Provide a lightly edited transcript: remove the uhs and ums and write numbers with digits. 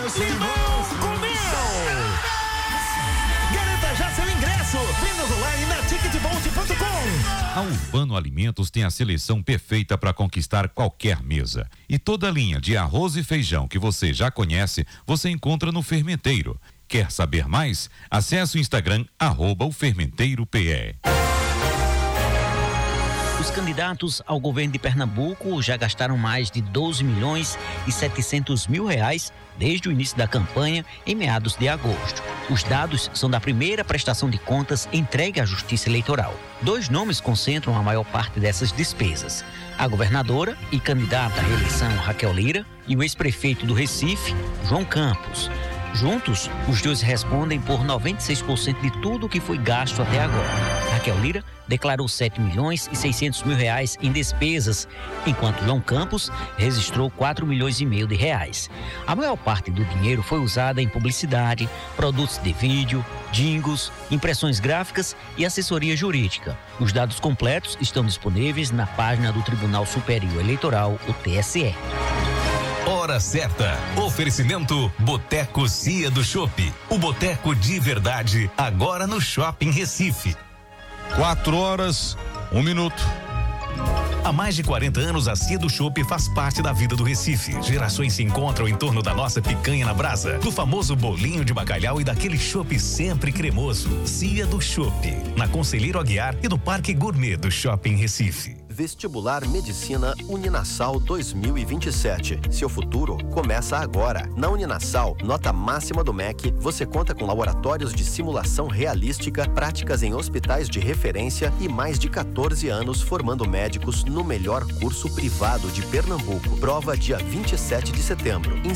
Limão com Mel. Garanta já seu ingresso. Vendas online na ticketbolt.com. A Urbano Alimentos tem a seleção perfeita para conquistar qualquer mesa. E toda a linha de arroz e feijão que você já conhece, você encontra no Fermenteiro. Quer saber mais? Acesse o Instagram @ofermenteirope. Os candidatos ao governo de Pernambuco já gastaram mais de 12 milhões e 700 mil reais desde o início da campanha, em meados de agosto. Os dados são da primeira prestação de contas entregue à Justiça Eleitoral. 2 nomes concentram a maior parte dessas despesas: a governadora e candidata à reeleição Raquel Lira e o ex-prefeito do Recife, João Campos. Juntos, os dois respondem por 96% de tudo o que foi gasto até agora. Raquel Lira declarou 7 milhões e 600 mil reais em despesas, enquanto João Campos registrou 4 milhões e meio de reais. A maior parte do dinheiro foi usada em publicidade, produtos de vídeo, jingles, impressões gráficas e assessoria jurídica. Os dados completos estão disponíveis na página do Tribunal Superior Eleitoral, o TSE. Hora certa. Oferecimento Boteco Cia do Chopp. O boteco de verdade, agora no Shopping Recife. 4h01. Há mais de 40 anos, a Cia do Chopp faz parte da vida do Recife. Gerações se encontram em torno da nossa picanha na brasa, do famoso bolinho de bacalhau e daquele chopp sempre cremoso. Cia do Chopp, na Conselheiro Aguiar e no Parque Gourmet do Shopping Recife. Vestibular Medicina Uninassal 2027. Seu futuro começa agora. Na Uninassal, nota máxima do MEC, você conta com laboratórios de simulação realística, práticas em hospitais de referência e mais de 14 anos formando médicos no melhor curso privado de Pernambuco. Prova dia 27 de setembro.